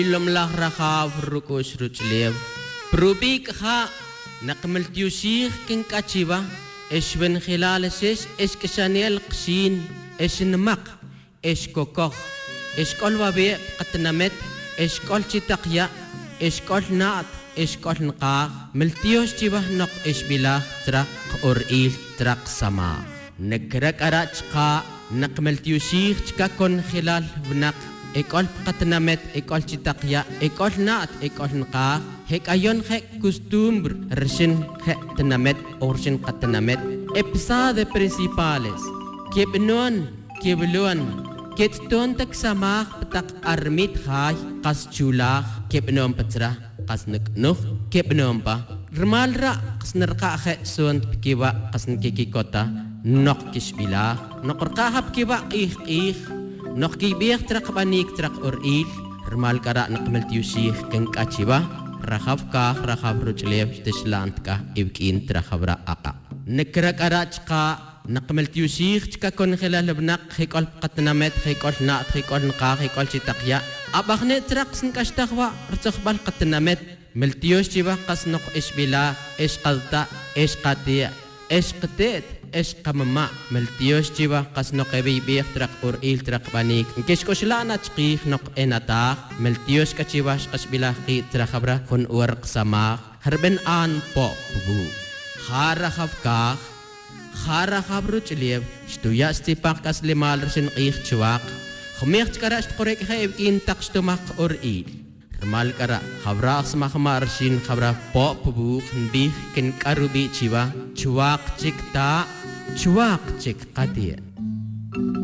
Ilomlah rakhav rukush ruchlev. Prubik ha naqmaltiushikh kin kachiva. Eshben khilal sesh eskshaniel qshin eshnmaq eshkokokh eshkol wabe qatnamet eshkol chitaqya eshkol naat eshkol nqaq miltios chibah noq eshbilah traq uril traq sama nakrak arachqa naqmaltiushikh chkakon khilal bnaq ekol qatnamet ekol chitaqya ekol naat ekol nqaq hek ayon hek costumbre reshin hek tenamet orshin qatnamet episode principales kebnon ketton tak samah petak armit khai qas chulah kebnon patra qas neknuh kebnon pa rmalra qas nerqa khe sunt kiwa qas kikikota nok kisbila noqrqa hab kiwa ih nok kibih trak banik trak uril rmal kara naqmaltiushih kan kachiba rakhav ruchlev tishlantka ibkin trakhabra aqa nekrak arachqa naqmaltiushih chka kon khilal bnaq khikol qatnamet khikol naat khikol nqa khikol chitaqya abakhne traqsn kashtaqwa rtsaqbal qatnamet miltiush chiba qasnoq ishbila ishqalta ishqatiya ishqatet ishqamma miltiush chiba qasnoq ebi trak uril trak banik kishkoshlana chqih noq enata miltiush kachiba qashbila qi trakhabra kun warq sama harben an po bu kharakhav ruchlev shtuya stipak kas limal rsin qih chwaq khmekh kara shtqorek khayb in taqshtumaq uril rmal kara khabra smahmar shin khabra po bu khndi kin karubi chiwa chwaq chik qatiya